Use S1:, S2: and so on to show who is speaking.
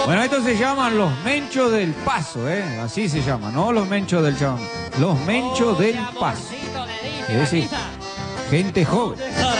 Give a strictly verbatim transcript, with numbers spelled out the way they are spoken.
S1: Bueno, estos se llaman los menchos del paso, ¿eh? Así se llaman, no los menchos del chabón. Los menchos del paso. Es decir, gente joven.